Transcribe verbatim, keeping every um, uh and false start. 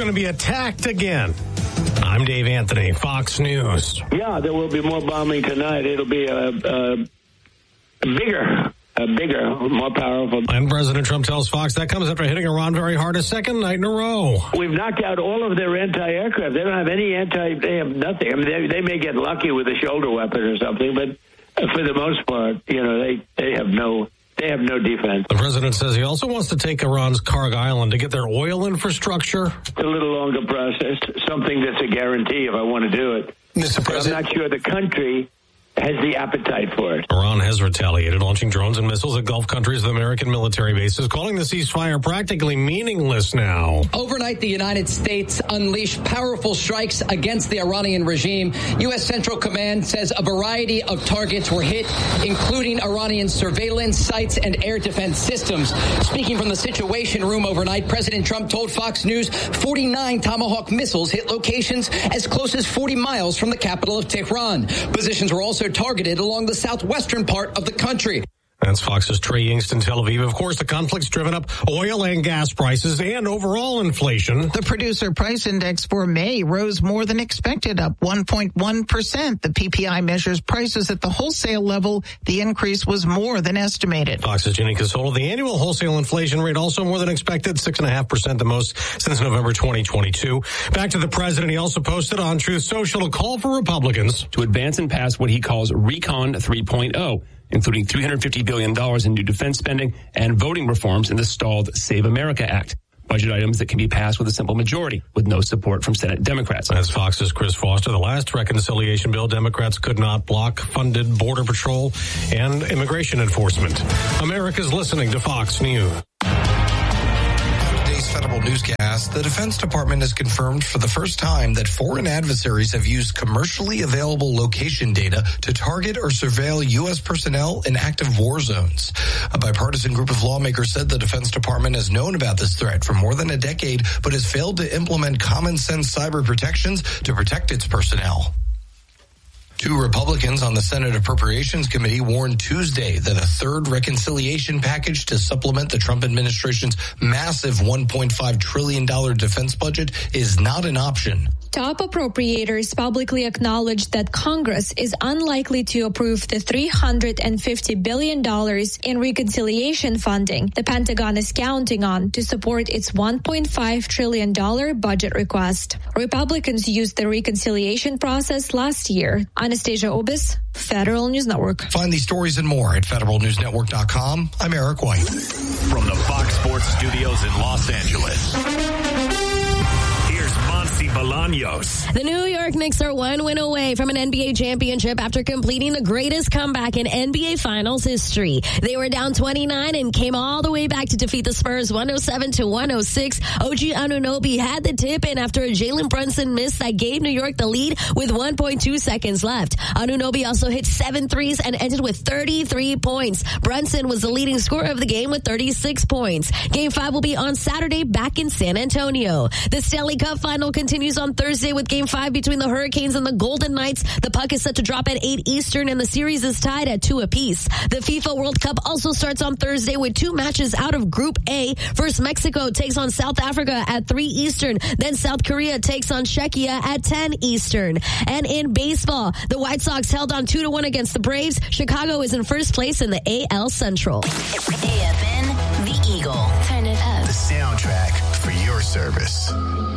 going to be attacked again. I'm Dave Anthony, Fox News. Yeah, there will be more bombing tonight. It'll be a, a, a bigger, a bigger, more powerful. And President Trump tells Fox that comes after hitting Iran very hard a second night in a row. We've knocked out all of their anti-aircraft. They don't have any anti, they have nothing. I mean, they, they may get lucky with a shoulder weapon or something, but for the most part, you know, they, they have no... They have no defense. The president says he also wants to take Iran's Karg Island to get their oil infrastructure. It's a little longer process, something that's a guarantee if I want to do it. Mister But President, I'm not sure the country has the appetite for it. Iran has retaliated, launching drones and missiles at Gulf countries with American military bases, calling the ceasefire practically meaningless now. Overnight, the United States unleashed powerful strikes against the Iranian regime. U S. Central Command says a variety of targets were hit, including Iranian surveillance sites and air defense systems. Speaking from the Situation Room overnight, President Trump told Fox News forty-nine Tomahawk missiles hit locations as close as forty miles from the capital of Tehran. Positions were also targeted along the southwestern part of the country. That's Fox's Trey Yingst in Tel Aviv. Of course, the conflict's driven up oil and gas prices and overall inflation. The producer price index for May rose more than expected, up one point one percent. The P P I measures prices at the wholesale level. The increase was more than estimated. Fox's Ginny Casola. The annual wholesale inflation rate also more than expected, six point five percent, the most since November twenty twenty-two. Back to the president. He also posted on Truth Social a call for Republicans to advance and pass what he calls Recon three point oh. including three hundred fifty billion dollars in new defense spending and voting reforms in the stalled Save America Act. Budget items that can be passed with a simple majority, with no support from Senate Democrats. As Fox's Chris Foster, the last reconciliation bill, Democrats could not block funded Border Patrol and immigration enforcement. America's listening to Fox News. Federal newscast, the Defense Department has confirmed for the first time that foreign adversaries have used commercially available location data to target or surveil U S personnel in active war zones. A bipartisan group of lawmakers said the Defense Department has known about this threat for more than a decade, but has failed to implement common sense cyber protections to protect its personnel. Two Republicans on the Senate Appropriations Committee warned Tuesday that a third reconciliation package to supplement the Trump administration's massive one point five trillion dollars defense budget is not an option. Top appropriators publicly acknowledged that Congress is unlikely to approve the three hundred fifty billion dollars in reconciliation funding the Pentagon is counting on to support its one point five trillion dollars budget request. Republicans used the reconciliation process last year. Anastasia Obis, Federal News Network. Find these stories and more at federal news network dot com. I'm Eric White. From the Fox Sports Studios in Los Angeles, here's Monty Bolaños. The New York Knicks are one win away from an N B A championship after completing the greatest comeback in N B A Finals history. They were down twenty-nine and came all the way back to defeat the Spurs one oh seven to one oh six. O G Anunoby had the tip in after a Jalen Brunson miss that gave New York the lead with one point two seconds left. Anunoby also hit seven threes and ended with thirty-three points. Brunson was the leading scorer of the game with thirty-six points. Game five will be on Saturday back in San Antonio. The Stanley Cup final continues on Thursday with Game five between the Hurricanes and the Golden Knights. The puck is set to drop at eight Eastern and the series is tied at two apiece. The FIFA World Cup also starts on Thursday with two matches out of Group A. First, Mexico takes on South Africa at three Eastern. Then South Korea takes on Czechia at ten Eastern. And in baseball, the White Sox held on two to one against the Braves. Chicago is in first place in the A L Central. A F N, The Eagle. Turn it up. The soundtrack for your service.